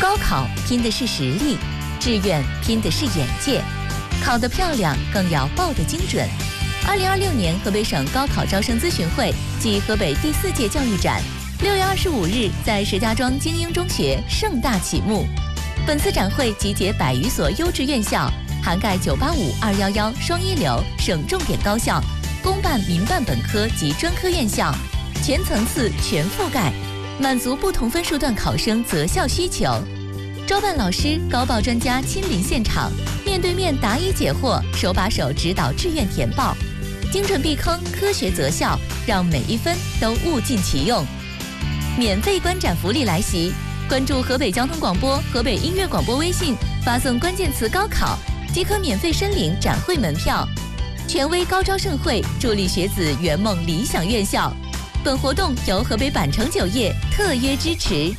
高考拼的是实力，志愿拼的是眼界，考得漂亮更要报得精准。2026年河北省高考招生咨询会暨河北第4届教育展6月25日在石家庄精英中学盛大启幕。本次展会集结100余所优质院校，涵盖985、211、双一流省重点高校、公办、民办本科及专科院校，全层次全覆盖，满足不同分数段考生择校需求。招办老师、高报专家亲临现场，面对面答疑解惑，手把手指导志愿填报，精准避坑，科学择校，让每一分都物尽其用。免费观展福利来袭，关注河北交通广播、河北音乐广播微信，发送关键词高考，即可免费申领展会门票。权威高招盛会，助力学子圆梦理想院校。本活动由河北百城酒业特约支持。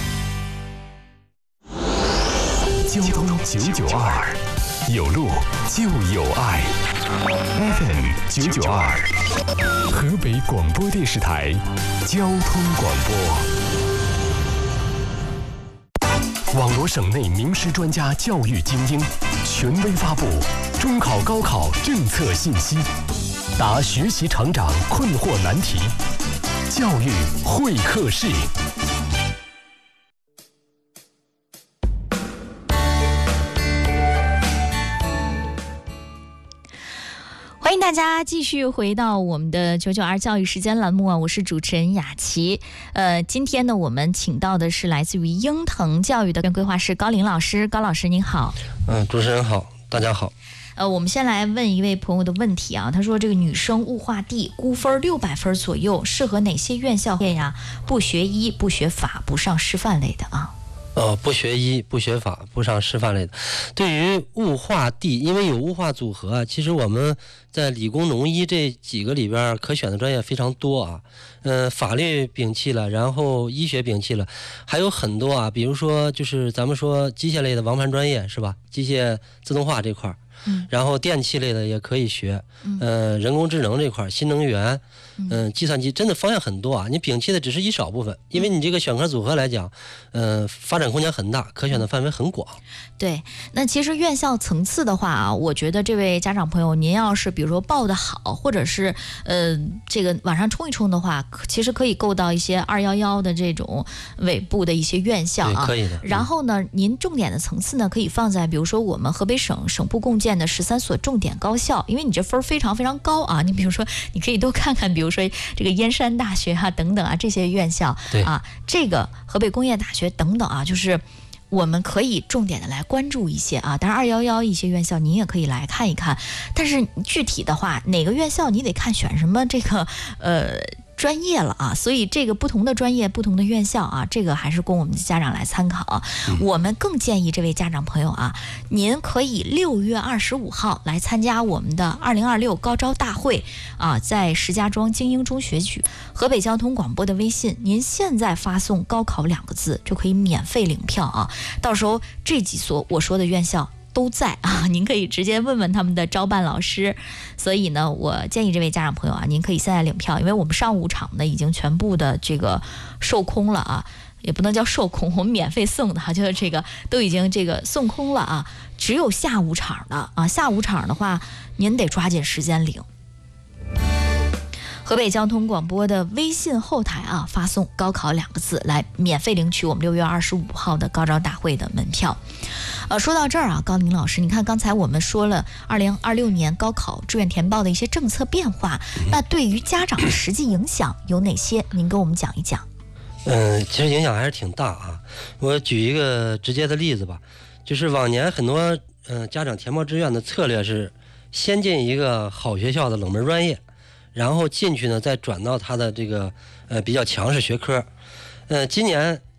交通992，有路就有爱。FM 992，河北广播电视台交通广播。网罗省内名师专家教育精英，权威发布中考高考政策信息，答学习成长困惑难题，教育会客室。 欢迎大家继续回到我们的992教育时间栏目啊，我是主持人雅琪。今天呢，我们请到的是来自于鹰腾教育的规划师高林老师。高老师您好。 主持人好，大家好。 我们先来问一位朋友的问题啊，他说这个女生物化地估分600分左右，适合哪些院校呀？不学医、不学法、不上师范类的啊。 不学医、不学法、不上师范类的。对于物化地，因为有物化组合啊，其实我们在理工农医这几个里边可选的专业非常多啊。法律摒弃了，然后医学摒弃了，还有很多啊，比如说就是咱们说机械类的王牌专业是吧？机械自动化这块，然后电气类的也可以学，人工智能这块，新能源，计算机，真的方向很多啊。你摒弃的只是一少部分，因为你这个选科组合来讲，发展空间很大，可选的范围很广。 对，那其实院校层次的话啊，我觉得这位家长朋友，您要是比如说报得好，或者是这个往上冲一冲的话，其实可以够到一些211的这种尾部的一些院校啊， 可以的。 然后呢，您重点的层次呢，可以放在比如说我们河北省部共建的13所重点高校，因为你这分非常非常高啊。你比如说，你可以多看看，比如说这个燕山大学啊等等啊这些院校啊，这个河北工业大学等等啊，就是我们可以重点的来关注一些啊。当然211一些院校您也可以来看一看，但是具体的话，哪个院校你得看选什么这个专业了啊，所以这个不同的专业、不同的院校啊，这个还是供我们的家长来参考。我们更建议这位家长朋友啊，您可以6月25号来参加我们的2026高招大会啊，在石家庄精英中学区河北交通广播的微信，您现在发送高考2个字就可以免费领票啊。到时候这几所我说的院校都在啊，您可以直接问问他们的招办老师。所以呢，我建议这位家长朋友啊，您可以现在领票，因为我们上午场呢已经全部的这个售空了啊，也不能叫售空，我们免费送的哈，就是这个都已经这个送空了啊，只有下午场了啊。下午场的话，您得抓紧时间领。河北交通广播的微信后台啊，发送高考2个字来免费领取我们6月25号的高招大会的门票。说到这儿啊，高林老师，你看刚才我们说了2026年高考志愿填报的一些政策变化，那对于家长的实际影响有哪些？您跟我们讲一讲。 其实影响还是挺大啊。我举一个直接的例子吧，就是往年很多家长填报志愿的策略是先进一个好学校的冷门专业，然后进去呢再转到他的这个比较强势学科。今年